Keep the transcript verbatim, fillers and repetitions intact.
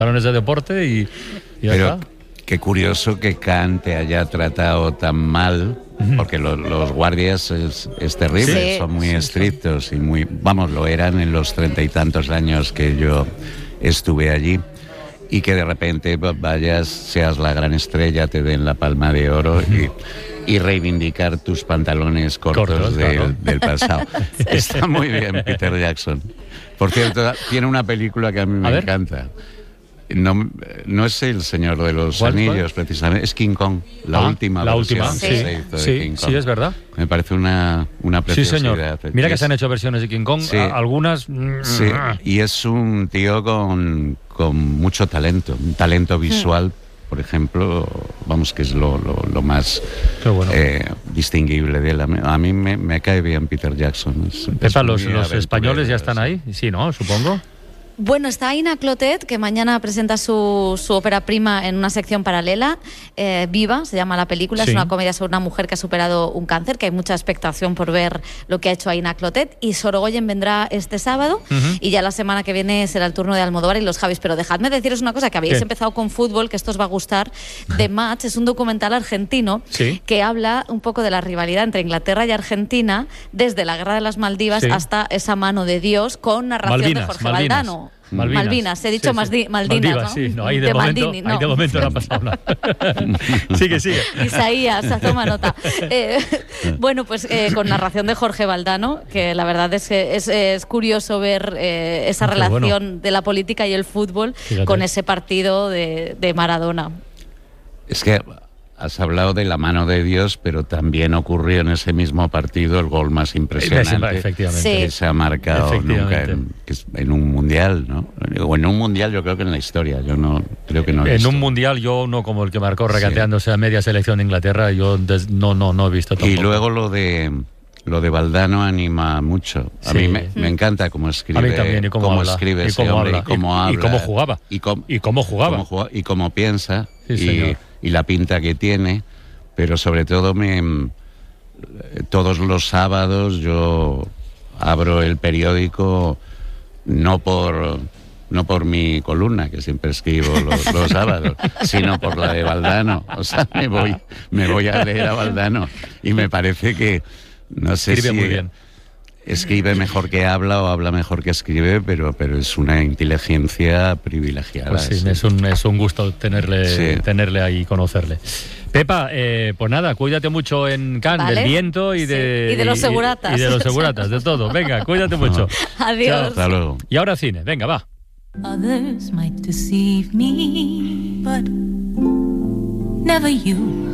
Balones de deporte y, y ya Pero está. qué curioso que Kant te haya tratado tan mal, porque lo, los guardias es, es terrible, Sí, son muy sí, estrictos y muy, vamos, lo eran en los treinta y tantos años que yo estuve allí, y que de repente vayas, seas la gran estrella, te den la palma de oro y, y reivindicar tus pantalones cortos, Cortos, del, claro. del pasado. Está muy bien Peter Jackson. Por cierto, tiene una película que a mí me A ver. encanta. No, no es El Señor de los ¿Cuál, Anillos, cuál? precisamente, es King Kong, la Ah, última la versión última, que sí. se hizo de Sí, King Kong. sí, es verdad. Me parece una, una Sí, preciosidad. señor. Mira Y que es- se han hecho versiones de King Kong, Sí. a- algunas... Sí, y es un tío con, con mucho talento, un talento visual, por ejemplo, vamos, que es lo, lo, lo más Qué bueno. eh, distinguible de él. A mí, a mí me, me cae bien Peter Jackson. Es- es Pepa, los, muy los aventurero, españoles ya están sí. ahí. Sí, ¿no? Supongo. Bueno, está Aina Clotet, que mañana presenta su, su ópera prima en una sección paralela, eh, Viva, se llama la película, Sí. es una comedia sobre una mujer que ha superado un cáncer, que hay mucha expectación por ver lo que ha hecho Aina Clotet, y Sorogoyen vendrá este sábado, Ujú. y ya la semana que viene será el turno de Almodóvar y los Javis. Pero dejadme deciros una cosa, que habéis ¿Qué? empezado con fútbol, que esto os va a gustar. The Match es un documental argentino Sí. que habla un poco de la rivalidad entre Inglaterra y Argentina, desde la Guerra de las Maldivas Sí. hasta esa mano de Dios, con narración Malvinas, de Jorge Malvinas. Valdano. Malvinas. Malvinas, he dicho Sí, sí. Maldi- Maldinas, Maldivas, ¿no? sí. No, ahí de, De momento, Maldini, ahí no. de momento no ha pasado nada. sigue, sigue. Isaías, toma nota. Eh, bueno, pues eh, con narración de Jorge Valdano, que la verdad es que es, es curioso ver eh, esa Qué relación bueno. de la política y el fútbol Fíjate. con ese partido de, de Maradona. Es que has hablado de la mano de Dios, pero también ocurrió en ese mismo partido el gol más impresionante Efectivamente. Sí. que se ha marcado nunca Efectivamente. en, que es en un mundial, ¿no? O en un mundial, yo creo que en la historia. Yo no creo que no. he En visto. un mundial, yo no como el que marcó Sí. regateándose a media selección de Inglaterra, yo des- no, no, no he visto tampoco. Y luego lo de lo de Valdano anima mucho. A Sí. mí me, me encanta cómo escribe, A mí también, y cómo habla, escribe y ese cómo hombre, habla, y cómo y- y habla, cómo jugaba, y cómo, y cómo jugaba. cómo juega- y cómo piensa, Sí, y, señor. y la pinta que tiene. Pero sobre todo me todos los sábados yo abro el periódico no por no por mi columna, que siempre escribo los, los sábados, sino por la de Valdano. O sea, me voy, me voy a leer a Valdano y me parece que, no sé Escribe si muy bien. escribe mejor que habla o habla mejor que escribe, pero, pero es una inteligencia privilegiada. Pues sí, Es- es un, es un gusto tenerle, Sí. tenerle ahí y conocerle. Pepa, eh, pues nada, cuídate mucho en Cannes, Vale. del viento y de, Sí, y de los seguratas. Y, de los seguratas, de todo. Venga, cuídate mucho. Adiós. Hasta luego. Y ahora cine, venga, va. Others might deceive me, but never you.